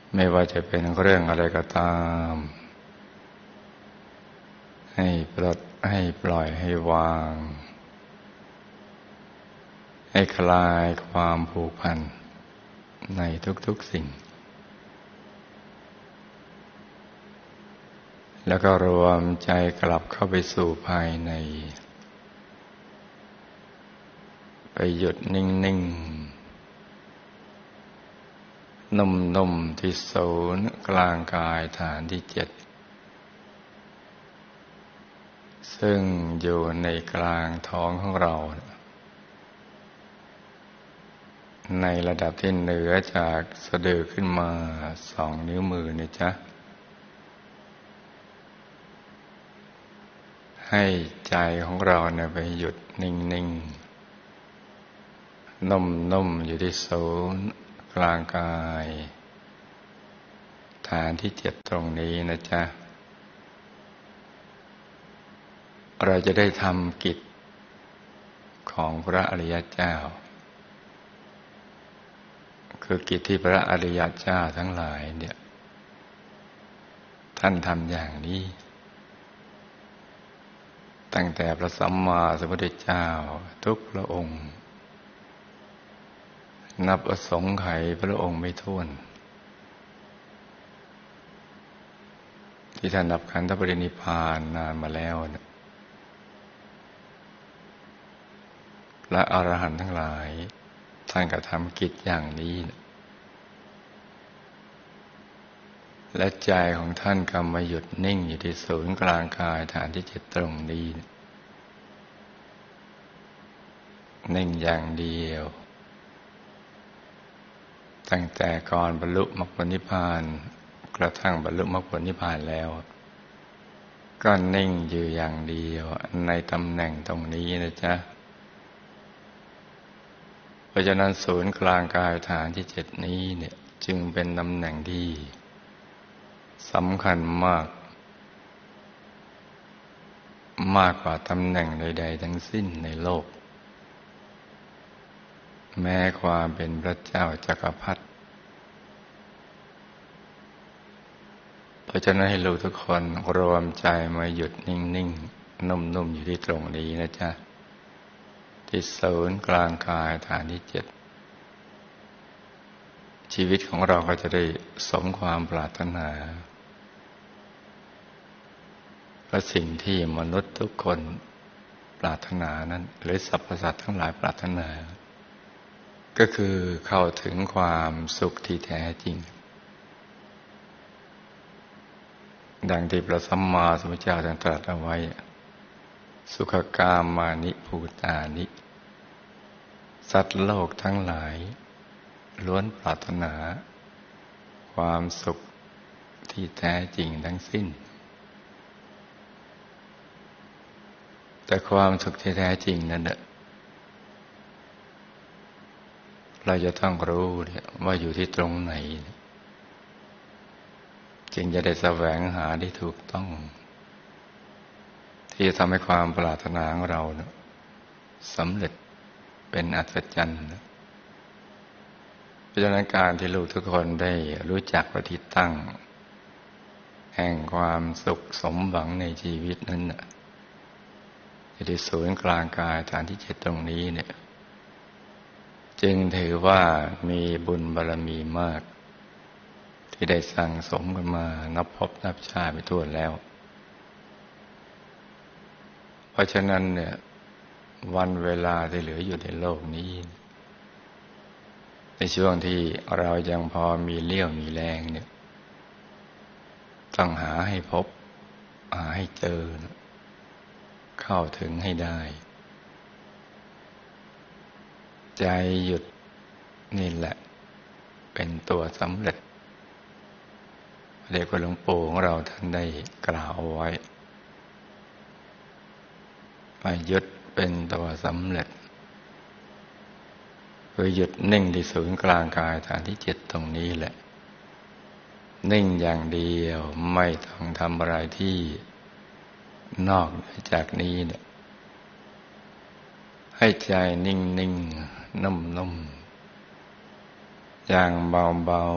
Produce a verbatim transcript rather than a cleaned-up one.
ไม่ว่าจะเป็นเรื่องอะไรก็ตามให้ปลดให้ปล่อยให้วางให้คลายความผูกพันในทุกๆสิ่งแล้วก็รวมใจกลับเข้าไปสู่ภายในไปหยุดนิ่งๆนุ่มๆที่ศูนย์กลางกายฐานที่เจ็ดซึ่งอยู่ในกลางท้องของเราในระดับที่เหนือจากสะดือขึ้นมาสองนิ้วมือนะจ๊ะให้ใจของเราเนี่ยไปหยุดนิ่งๆนุ่มๆอยู่ที่ศูนย์กลางกายฐานที่เจ็ดตรงนี้นะจ๊ะเราจะได้ทำกิจของพระอริยเจ้าคือกิจที่พระอริยเจ้าทั้งหลายเนี่ยท่านทำอย่างนี้ตั้งแต่พระสัมมาสัมพุทธเจ้าทุกพระองค์นับอสงไขยพระองค์ไม่ถ้วนที่ท่านดับขันธปรินิพพานนานมาแล้วนะพระอรหันต์ทั้งหลายท่านก็ทำกิจอย่างนี้นะและใจของท่านก็มาหยุดนิ่งอยู่ที่ศูนย์กลางกายฐานที่เจ็ดตรงนี้นะนิ่งอย่างเดียวตั้งแต่ก่อนบรรลุมรรคผลนิพพานกระทั่งบรรลุมรรคผลนิพพานแล้วก็นิ่งอยู่อย่างเดียวในตำแหน่งตรงนี้นะจ๊ะเพราะฉะนั้นศูนย์กลางกายฐานที่เจ็ดนี้เนี่ยจึงเป็นตำแหน่งที่สำคัญมากมากกว่าตำแหน่งใดๆทั้งสิ้นในโลกแม้ความเป็นพระเจ้าจักรพรรดิเพราะฉะนั้นให้ลูกทุกคนรวมใจมาหยุดนิ่งๆนุ่มๆอยู่ที่ตรงนี้นะจ๊ะที่ศูนย์กลางกายฐานที่เจ็ดชีวิตของเราก็จะได้สมความปรารถนาเพราะสิ่งที่มนุษย์ทุกคนปรารถนานั้นหรือสรรพสัตว์ทั้งหลายปรารถนาก็คือเข้าถึงความสุขที่แท้จริงดังที่พระสัมมาสัมพุทธเจ้าตรัสเอาไว้สุขกามานิภูตานิสัตว์โลกทั้งหลายล้วนปรารถนาความสุขที่แท้จริงทั้งสิ้นแต่ความสุขที่แท้จริงนั้นเนี่ยเราจะต้องรู้ว่าอยู่ที่ตรงไหนจึงจะได้แสวงหาได้ถูกต้องที่จะทำให้ความปรารถนาของเราสำเร็จเป็นอัศจรรย์เพราะฉะนั้นการที่ลูกทุกคนได้รู้จักปฏิตั้งแห่งความสุขสมหวังในชีวิตนั้นน่ะที่ศูนย์กลางกายฐานที่เจ็ดตรงนี้เนี่ยจึงถือว่ามีบุญบารมีมากที่ได้สั่งสมกันมานับพบนับชาติไปทั่วแล้วเพราะฉะนั้นเนี่ยวันเวลาที่เหลืออยู่ในโลกนี้ในช่วงที่เรายังพอมีเลี้ยวมีแรงเนี่ยต้องหาให้พบหาให้เจอเข้าถึงให้ได้ใจหยุดนี่แหละเป็นตัวสำเร็จเด็กหลวงปู่ของเราท่านได้กล่าวเอาไว้ว่าหยุดเป็นตัวสำเร็จคือหยุดนิ่งที่ศูนย์กลางกายฐานที่เจ็ดตรงนี้แหละนิ่งอย่างเดียวไม่ต้องทำอะไรที่นอกจากนี้เนี่ยให้ใจนิ่งๆนุ่มๆอย่างเบาๆ